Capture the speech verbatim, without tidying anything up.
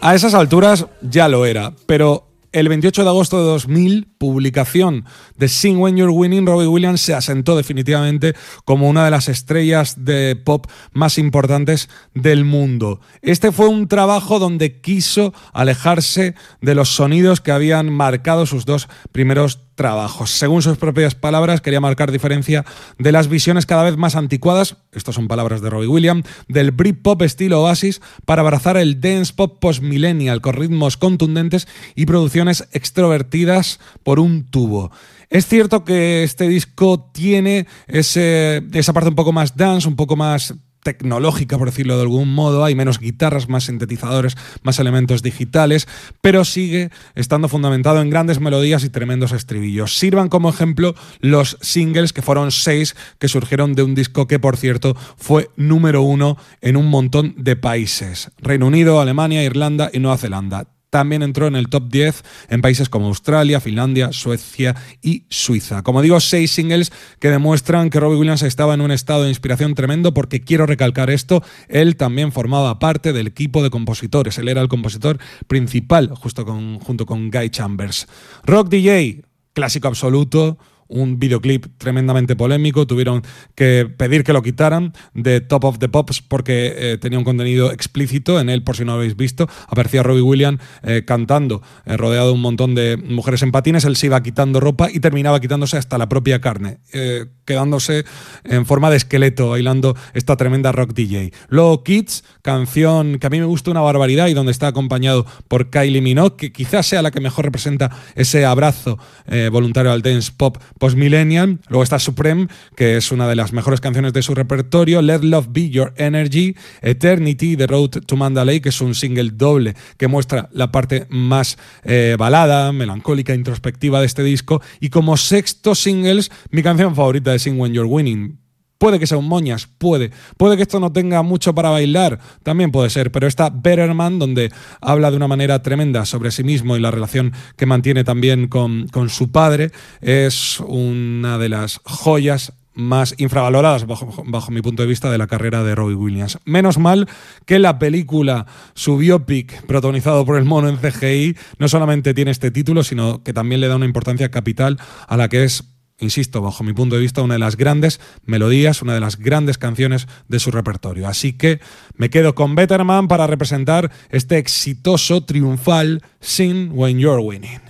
A esas alturas ya lo era, pero el veintiocho de agosto de dos mil, publicación de Sing When You're Winning, Robbie Williams se asentó definitivamente como una de las estrellas de pop más importantes del mundo. Este fue un trabajo donde quiso alejarse de los sonidos que habían marcado sus dos primeros trabajos. Según sus propias palabras, quería marcar diferencia de las visiones cada vez más anticuadas, estas son palabras de Robbie Williams, del Britpop estilo Oasis para abrazar el dance pop post-millennial con ritmos contundentes y producciones extrovertidas por un tubo. Es cierto que este disco tiene ese, esa parte un poco más dance, un poco más tecnológica, por decirlo de algún modo. Hay menos guitarras, más sintetizadores, más elementos digitales, pero sigue estando fundamentado en grandes melodías y tremendos estribillos. Sirvan como ejemplo los singles, que fueron seis, que surgieron de un disco que, por cierto, fue número uno en un montón de países: Reino Unido, Alemania, Irlanda y Nueva Zelanda. También entró en el top diez en países como Australia, Finlandia, Suecia y Suiza. Como digo, seis singles que demuestran que Robbie Williams estaba en un estado de inspiración tremendo, porque quiero recalcar esto, él también formaba parte del equipo de compositores. Él era el compositor principal justo con, junto con Guy Chambers. Rock D J, clásico absoluto. Un videoclip tremendamente polémico, tuvieron que pedir que lo quitaran de Top of the Pops porque eh, tenía un contenido explícito. En él, por si no lo habéis visto, aparecía Robbie Williams eh, cantando, eh, rodeado de un montón de mujeres en patines. Él se iba quitando ropa y terminaba quitándose hasta la propia carne, eh, quedándose en forma de esqueleto bailando esta tremenda Rock D J. Luego Kids, canción que a mí me gusta una barbaridad y donde está acompañado por Kylie Minogue, que quizás sea la que mejor representa ese abrazo eh, voluntario al dance pop post-millennial. Luego está Supreme, que es una de las mejores canciones de su repertorio. Let Love Be Your Energy. Eternity, The Road to Mandalay, que es un single doble que muestra la parte más eh, balada, melancólica, introspectiva de este disco. Y como sexto singles, mi canción favorita de Sing When You're Winning. Puede que sea un moñas, puede. Puede que esto no tenga mucho para bailar, también puede ser, pero está Better Man, donde habla de una manera tremenda sobre sí mismo y la relación que mantiene también con, con su padre, es una de las joyas más infravaloradas bajo, bajo mi punto de vista de la carrera de Robbie Williams. Menos mal que la película, su biopic protagonizado por el mono en C G I, no solamente tiene este título, sino que también le da una importancia capital a la que es, insisto, bajo mi punto de vista, una de las grandes melodías, una de las grandes canciones de su repertorio. Así que me quedo con Better Man para representar este exitoso, triunfal Sing When You're Winning.